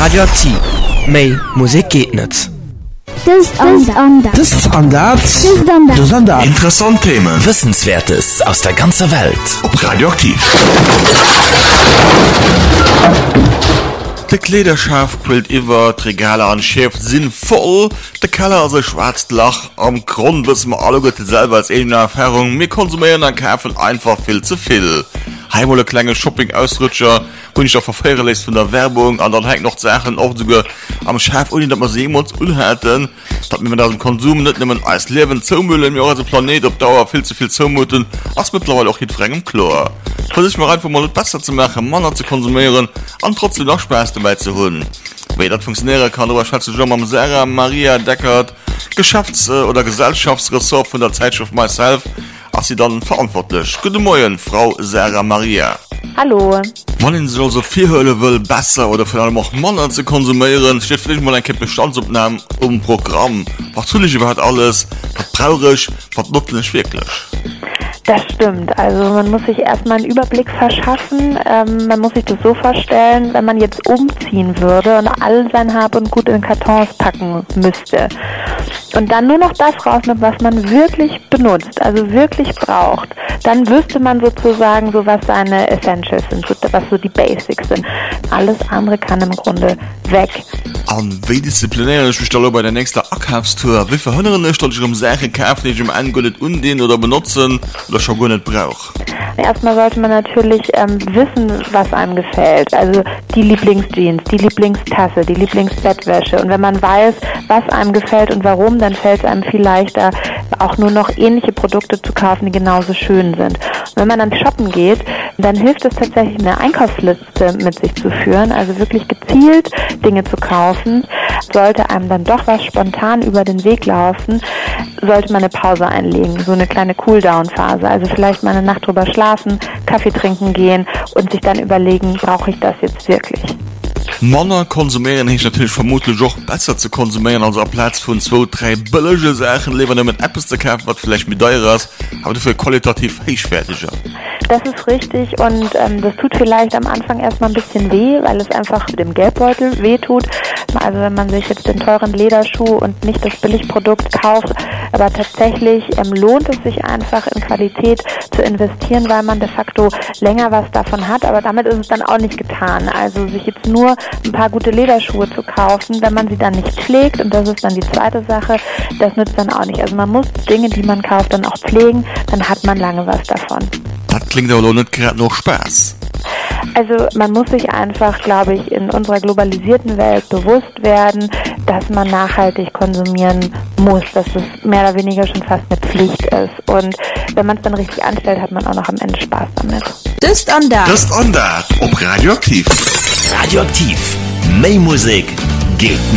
Radioaktiv. Mei Musik geht net. Das Standard. Interessant Themen. Wissenswertes aus der ganzen Welt. Ob Radioaktiv. De Klederschaf quillt iwwer, Regale an Chef sinn voll, de Keller as schwarz lach, am Grund wissen wir alle gut selber als eigene Erfahrung, wir konsumieren an Käfen einfach viel zu viel. Heimole kleine Shopping-Ausrutscher, und ich auch verfehre lässt von der Werbung, und dann hängt noch Sachen auch sogar am Chef, ohne dass wir sehen uns unhalten, dass wir das im Konsum nicht nehmen als Leben zumüllen, wir unseren Planet auf Dauer viel zu viel zumuten, als mittlerweile auch nicht frei im Chlor. Versuch mal einfach mal besser zu machen, Männer zu konsumieren, und trotzdem noch Spaß dabei zu holen. Wie das funktionieren kann, darüber schätze ich schon mal Sarah Maria Deckert, Geschäfts- oder Gesellschaftsressort von der Zeitschrift Myself, als sie dann verantwortlich. Guten Morgen, Frau Sarah Maria. Hallo. Wenn Sie also viel Hölle will, besser oder vor allem auch Männer zu konsumieren, steht vielleicht mal ein Kind Bestandsaufnahmen um Programm. Was tue ich überhaupt alles? Was brauche ich? Was nutze ich wirklich? Das stimmt. Also man muss sich erstmal einen Überblick verschaffen. Man muss sich das so vorstellen, wenn man jetzt umziehen würde und all sein Hab und Gut in Kartons packen müsste. Und dann nur noch das rausnimmt, was man wirklich benutzt, also wirklich braucht. Dann wüsste man sozusagen, so was seine Essentials sind, was so die Basics sind. Alles andere kann im Grunde weg. Und wie disziplinär ist mich bei der nächsten Abkaufstour? Wie verhindern ich, dass ich Sachen kaufe, die ich im Angebot undehnen oder benutzen oder schon gar nicht brauche? Erstmal sollte man natürlich wissen, was einem gefällt. Also die Lieblingsjeans, die Lieblingstasse, die Lieblingsbettwäsche. Und wenn man weiß, was einem gefällt und warum, dann fällt es einem viel leichter, auch nur noch ähnliche Produkte zu kaufen, die genauso schön sind. Und wenn man dann shoppen geht, dann hilft es tatsächlich, eine Einkaufsliste mit sich zu führen, also wirklich gezielt Dinge zu kaufen. Sollte einem dann doch was spontan über den Weg laufen, sollte man eine Pause einlegen, so eine kleine Cooldown-Phase. Also vielleicht mal eine Nacht drüber schlafen, Kaffee trinken gehen und sich dann überlegen, brauche ich das jetzt wirklich? Männer konsumieren ist natürlich vermutlich auch besser zu konsumieren, also am Platz von 2, 3 billige Sachen, lieber nur mit Apps zu kaufen, was vielleicht mit teurer ist, aber dafür qualitativ hochwertiger. Das ist richtig und das tut vielleicht am Anfang erstmal ein bisschen weh, weil es einfach dem Geldbeutel weh tut. Also wenn man sich jetzt den teuren Lederschuh und nicht das Billigprodukt kauft, aber tatsächlich lohnt es sich einfach in Qualität zu investieren, weil man de facto länger was davon hat, aber damit ist es dann auch nicht getan. Also sich jetzt nur ein paar gute Lederschuhe zu kaufen, wenn man sie dann nicht pflegt, und das ist dann die zweite Sache, das nützt dann auch nicht. Also man muss Dinge, die man kauft, dann auch pflegen, dann hat man lange was davon. Das klingt aber nicht gerade noch Spaß. Also man muss sich einfach, glaube ich, in unserer globalisierten Welt bewusst werden, dass man nachhaltig konsumieren muss, dass es mehr oder weniger schon fast eine Pflicht ist. Und wenn man es dann richtig anstellt, hat man auch noch am Ende Spaß damit. Das Standard. Ob Radioaktiv. Radioaktiv. Mei Musik geht